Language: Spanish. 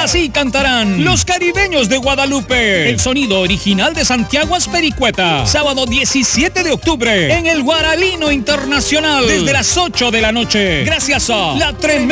Así cantarán Los Caribeños de Guadalupe, el sonido original de Santiago Aspericueta. Sábado 17 de octubre en el Guaralino Internacional desde las 8 de la noche. Gracias a La Tremenda